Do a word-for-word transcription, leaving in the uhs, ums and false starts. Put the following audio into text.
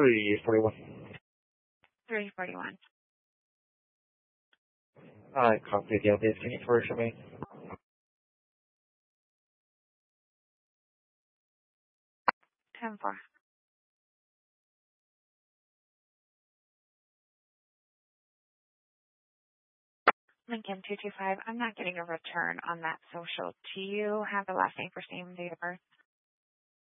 three forty-one. three forty-one. I copy the update. Can you version me? ten four. Lincoln two two five. I'm not getting a return on that social. Do you have the last name, first name, date of birth?